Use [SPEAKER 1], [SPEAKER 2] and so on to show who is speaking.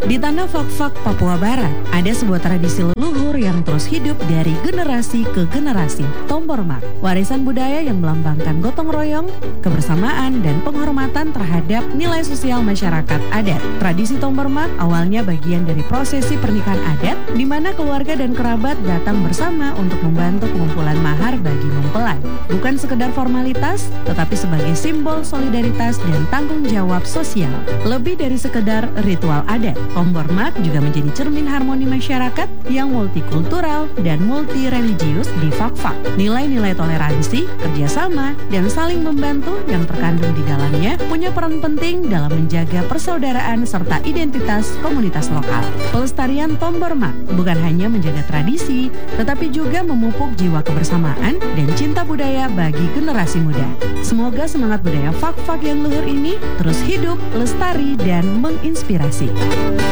[SPEAKER 1] Di tanah Fak-Fak, Papua Barat, ada sebuah tradisi leluhur yang terus hidup dari generasi ke generasi. Tombormak, warisan budaya yang melambangkan gotong royong, kebersamaan, dan penghormatan terhadap nilai sosial masyarakat adat. Tradisi Tombormak awalnya bagian dari prosesi pernikahan adat, di mana keluarga dan kerabat datang bersama untuk membantu pengumpulan mahar bagi mempelai. Bukan sekedar formalitas, tetapi sebagai simbol solidaritas dan tanggung jawab sosial. Lebih dari sekedar ritual adat, Tombormak juga menjadi cermin harmoni masyarakat yang multikultural dan multireligius di Fak-Fak. Nilai-nilai toleransi, kerjasama, dan saling membantu yang terkandung di dalamnya punya peran penting dalam menjaga persaudaraan serta identitas komunitas lokal. Pelestarian Tombormak bukan hanya menjaga tradisi, tetapi juga memupuk jiwa kebersamaan dan cinta budaya bagi generasi muda. Semoga semangat budaya Fak-Fak yang luhur ini terus hidup, lestari, dan menginspirasi.